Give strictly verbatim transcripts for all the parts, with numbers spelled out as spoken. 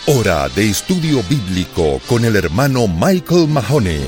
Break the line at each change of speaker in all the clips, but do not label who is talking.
Hora de estudio bíblico con el hermano Michael Mahoney.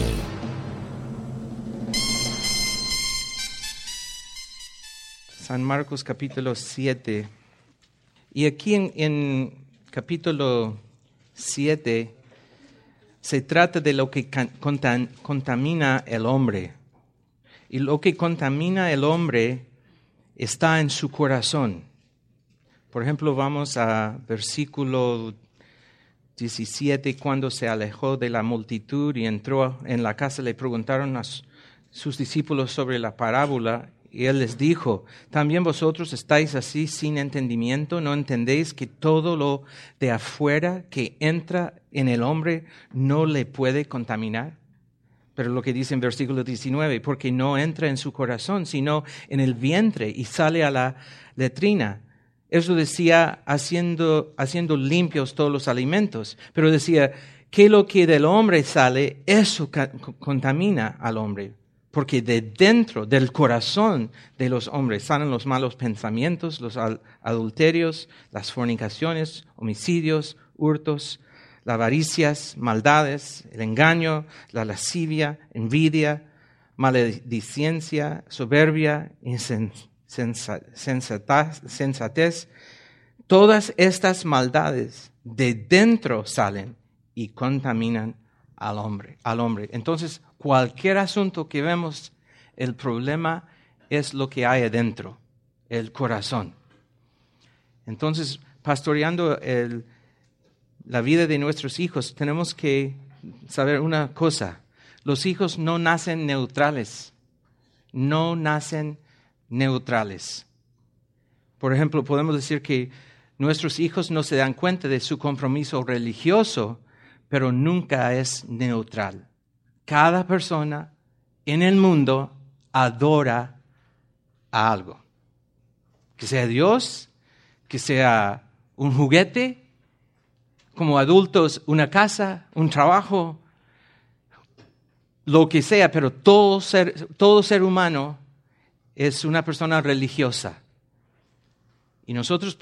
San Marcos capítulo siete. Y aquí en, en capítulo siete se trata de lo que contam, contamina el hombre. Y lo que contamina el hombre está en su corazón. Por ejemplo, vamos a versículo diecisiete. Cuando se alejó de la multitud y entró en la casa, le preguntaron a sus discípulos sobre la parábola. Y él les dijo: ¿también vosotros estáis así sin entendimiento? ¿No entendéis que todo lo de afuera que entra en el hombre no le puede contaminar? Pero lo que dice en versículo diecinueve, porque no entra en su corazón, sino en el vientre y sale a la letrina. Eso decía haciendo, haciendo limpios todos los alimentos. Pero decía que lo que del hombre sale, eso ca- contamina al hombre. Porque de dentro del corazón de los hombres salen los malos pensamientos, los adulterios, las fornicaciones, homicidios, hurtos, las avaricias, maldades, el engaño, la lascivia, envidia, maledicencia, soberbia, insensatez. Todas estas maldades de dentro salen y contaminan al hombre, al hombre. Entonces, cualquier asunto que vemos, el problema es lo que hay adentro, el corazón. Entonces, pastoreando el, la vida de nuestros hijos, tenemos que saber una cosa: los hijos no nacen neutrales, no nacen neutrales. Por ejemplo, podemos decir que nuestros hijos no se dan cuenta de su compromiso religioso, pero nunca es neutral. Cada persona en el mundo adora a algo. Que sea Dios, que sea un juguete, como adultos una casa, un trabajo, lo que sea, pero todo ser, todo ser humano es una persona religiosa. Y nosotros